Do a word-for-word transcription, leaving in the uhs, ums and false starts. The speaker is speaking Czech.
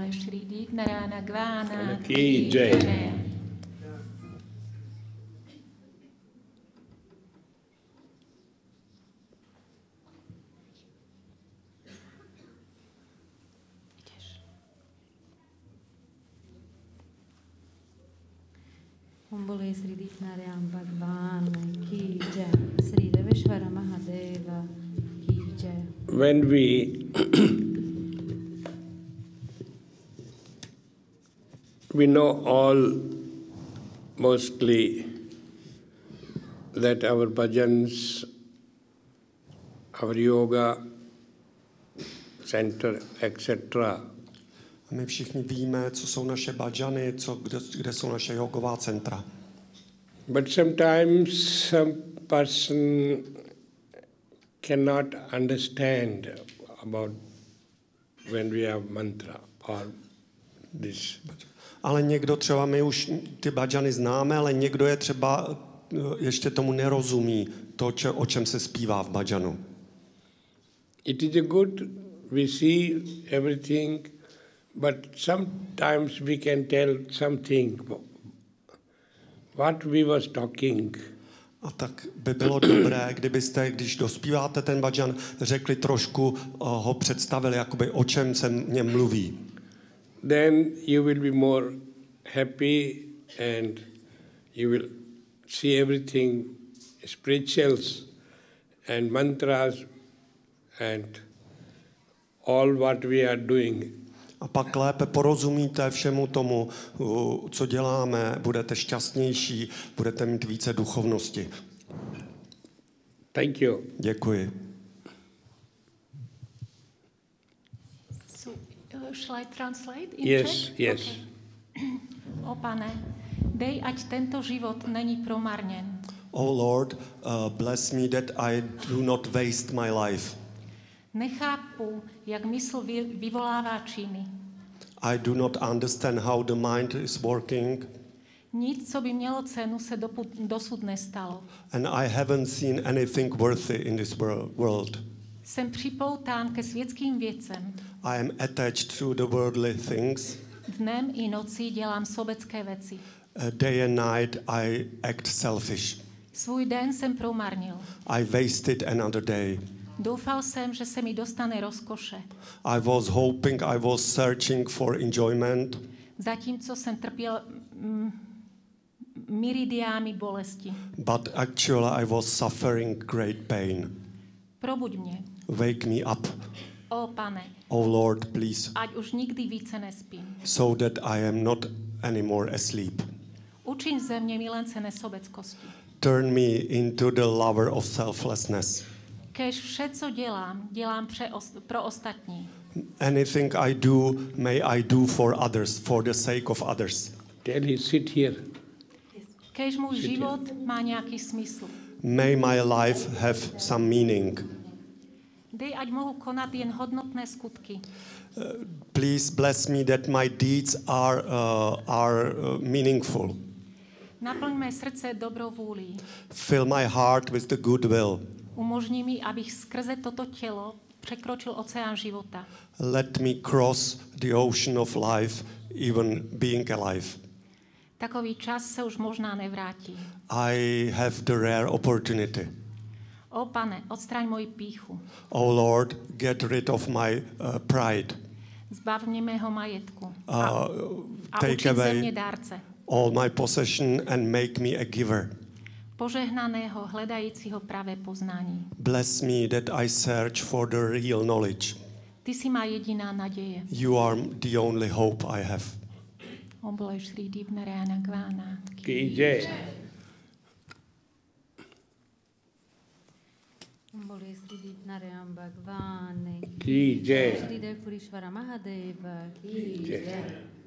Bola Shri Deep Narayana Gvana Ki Jai. Om Bole Sri Deep Narayana Bhagwan Ki Jai. Sri Deveshwara Mahadeva Ki Jai. When we we know all mostly that our bhajans, our yoga center, et cetera. My všichni víme, co jsou naše bhajany, co, kde, kde jsou naše jogová centra. But sometimes some person cannot understand about when we have mantra or this. Ale někdo třeba, my už ty bhajany známe, ale někdo je třeba ještě tomu nerozumí, to, če, o čem se zpívá v bhajanu. It is a good, we see everything, but sometimes we can tell something, what we was talking. A tak by bylo dobré, kdybyste, když dospíváte ten bhajan, řekli trošku, uh, ho představili, jakoby o čem se mě mluví. Then you will be more happy and you will see everything spirituals and mantras and all what we are doing. A pak lépe porozumíte všemu tomu, uh, co děláme, budete šťastnější, budete mít více duchovnosti. Thank you. Děkuji. So, uh, shall I translate in Yes, Czech? yes. Okay. O Pane, dej, ať tento život není promarněn. Oh Lord, uh, bless me that I do not waste my life. Nechápu, jak mysl vy, vyvolává činy. I do not understand how the mind is working. Nic, co by mělo cenu, se dopu, dosud nestalo. And I haven't seen anything worthy in this world. Jsem připoután ke světským věcem. I am attached to the worldly things. Dnem i nocí dělám sobecké věci. Uh, day and night I act selfish. Svůj den jsem promarnil. I wasted another day. Doufal jsem, že se mi dostane rozkoše. I was hoping, I was searching for enjoyment. Zatímco jsem trpěl mm, myridiámi bolesti. But actually I was suffering great pain. Probuď mě. Wake me up. O Pane, Oh Lord, please, ať už nikdy více nespím. so that I am not anymore asleep. Učiň ze mě milence nesobeckosti. Turn me into the lover of selflessness. Kéž vše, co dělám, dělám pře os- pro ostatní. Anything I do, may I do for others, for the sake of others. Tell he sit here. Kéž můj život má nějaký smysl. May my life have some meaning. Dej, ať mohu konat jen hodnotné skutky. Uh, please bless me that my deeds are, uh, are uh, meaningful. Naplň mé srdce dobrou vůlí. Fill my heart with the good will. Umožni mi, abych skrze toto tělo překročil oceán života. Let me cross the ocean of life, even being alive. Takový čas se už možná nevrátí. I have the rare opportunity. O Pane, odstraň moji pýchu. Oh Lord, get rid of my uh, pride. Zbav mě mého majetku. Uh, A, a take učin ze mě away dárce. all my possession and make me a giver. Požehnaného, hledajícího pravé poznání. Bless me that I search for the real knowledge. Ty jsi má jediná naděje. You are the only hope I have. Om Bole Shri Deep Narayana Gvana Ki Jai. Om Bole Sri Deep Narayana Bhagwan Ki Jai. Sri Deveshwara Mahadeva Ki Jai.